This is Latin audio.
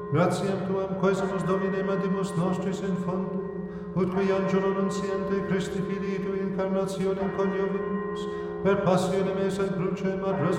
Gratiam tuam quesumus Domine mandimus nostris in fondo, ut qui angelo nunciante Christi Filii tui incarnationem coniovimus, per passionem eis in crucem ad resurrectionem